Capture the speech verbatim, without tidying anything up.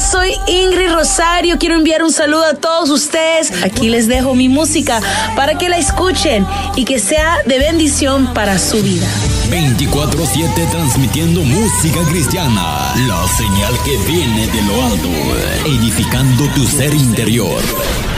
soy Ingrid Rosario. Quiero enviar un saludo a todos ustedes. Aquí les dejo mi música para que la escuchen y que sea de bendición para su vida. veinticuatro siete transmitiendo música cristiana. La señal que viene de lo alto, edificando tu ser interior.